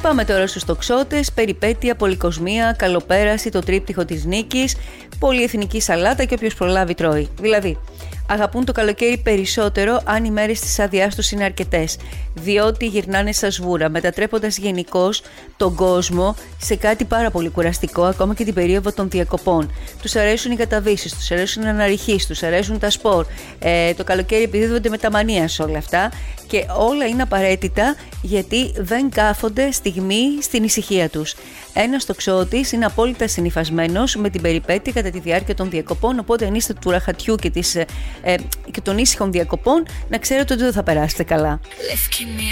πάμε τώρα στους τοξότες, περιπέτεια, πολυκοσμία, καλοπέραση, το τρίπτυχο της νίκης, πολυεθνική σαλάτα και όποιος προλάβει τρώει. Δηλαδή, αγαπούν το καλοκαίρι περισσότερο αν οι μέρες της άδειάς τους είναι αρκετές, διότι γυρνάνε σαν σβούρα, μετατρέποντας γενικώς τον κόσμο σε κάτι πάρα πολύ κουραστικό, ακόμα και την περίοδο των διακοπών. Τους αρέσουν οι καταβήσεις, τους αρέσουν οι αναρριχείς, τους αρέσουν τα σπορ. Το καλοκαίρι επιδίδονται με τα μανία σε όλα αυτά και όλα είναι απαραίτητα γιατί δεν κάθονται στιγμή στην ησυχία τους. Ένας τοξότης είναι απόλυτα συνυφασμένος με την περιπέτεια κατά τη διάρκεια των διακοπών, οπότε αν είστε του ραχατιού και των ήσυχων διακοπών, να ξέρετε ότι δεν θα περάσετε καλά.